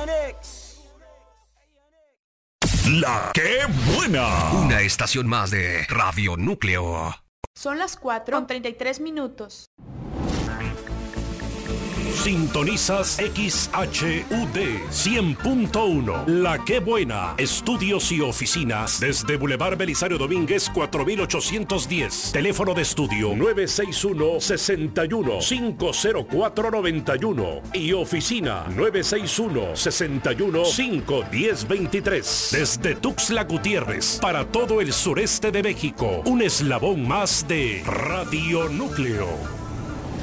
La que buena. Una estación más de Radio Núcleo. Son las 4:33. Sintonizas XHUD 100.1. La que buena. Estudios y oficinas desde Boulevard Belisario Domínguez 4810. Teléfono de estudio 961-61-50491 y oficina 961-61-51023. Desde Tuxtla Gutiérrez para todo el sureste de México. Un eslabón más de Radio Núcleo.